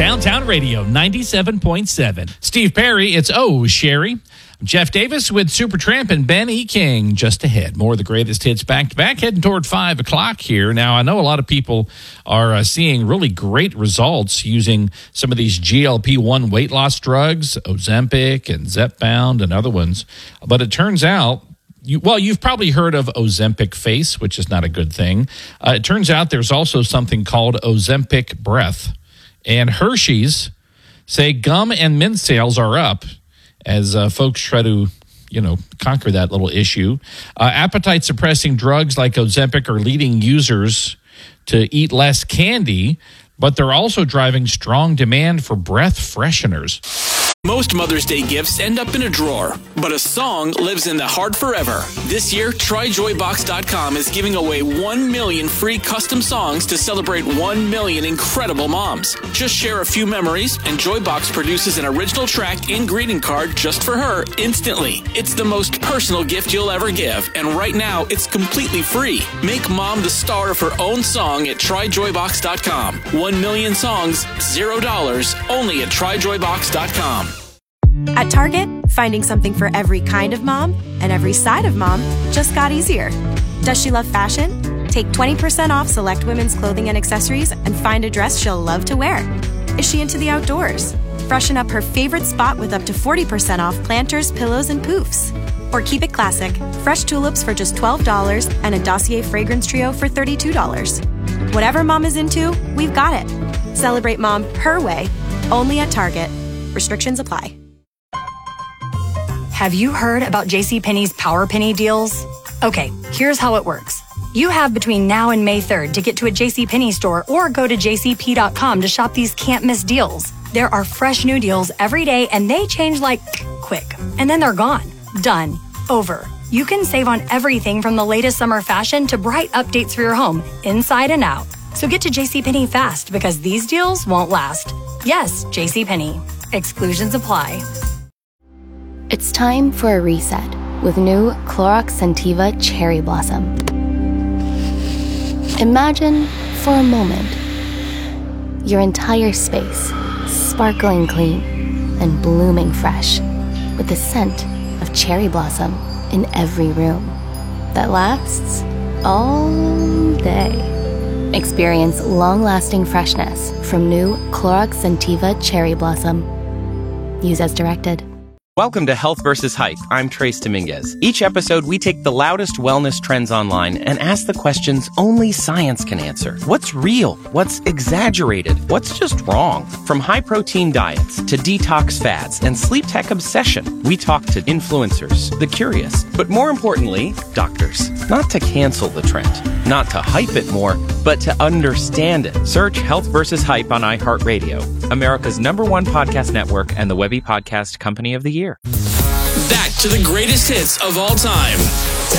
Downtown Radio 97.7. Steve Perry, it's Oh, Sherry. Jeff Davis with Supertramp and Ben E. King just ahead. More of the greatest hits back-to-back, heading toward 5 o'clock here. Now, I know a lot of people are seeing really great results using some of these GLP-1 weight loss drugs, Ozempic and Zepbound and other ones. But it turns out, you've probably heard of Ozempic Face, which is not a good thing. It turns out there's also something called Ozempic Breath. And Hershey's say gum and mint sales are up as folks try to, conquer that little issue. Appetite-suppressing drugs like Ozempic are leading users to eat less candy, but they're also driving strong demand for breath fresheners. Most Mother's Day gifts end up in a drawer, but a song lives in the heart forever. This year, TryJoyBox.com is giving away 1 million free custom songs to celebrate 1 million incredible moms. Just share a few memories, and Joybox produces an original track and greeting card just for her instantly. It's the most personal gift you'll ever give, and right now, it's completely free. Make mom the star of her own song at TryJoyBox.com. 1 million songs, $0, only at TryJoyBox.com. At Target, finding something for every kind of mom and every side of mom just got easier. Does she love fashion? Take 20% off select women's clothing and accessories and find a dress she'll love to wear. Is she into the outdoors? Freshen up her favorite spot with up to 40% off planters, pillows, and poofs. Or keep it classic, fresh tulips for just $12 and a Dossier fragrance trio for $32. Whatever mom is into, we've got it. Celebrate mom her way, only at Target. Restrictions apply. Have you heard about JCPenney's Power Penny deals? Okay, here's how it works. You have between now and May 3rd to get to a JCPenney store or go to jcp.com to shop these can't-miss deals. There are fresh new deals every day, and they change like quick. And then they're gone. Done. Over. You can save on everything from the latest summer fashion to bright updates for your home, inside and out. So get to JCPenney fast because these deals won't last. Yes, JCPenney. Exclusions apply. It's time for a reset with new Clorox Scentiva Cherry Blossom. Imagine, for a moment, your entire space sparkling clean and blooming fresh with the scent of cherry blossom in every room that lasts all day. Experience long-lasting freshness from new Clorox Scentiva Cherry Blossom. Use as directed. Welcome to Health vs. Hype. I'm Trace Dominguez. Each episode, we take the loudest wellness trends online and ask the questions only science can answer. What's real? What's exaggerated? What's just wrong? From high-protein diets to detox fads and sleep tech obsession, we talk to influencers, the curious, but more importantly, doctors. Not to cancel the trend, not to hype it more, but to understand it. Search Health vs. Hype on iHeartRadio, America's #1 podcast network and the Webby Podcast Company of the Year. Back to the greatest hits of all time.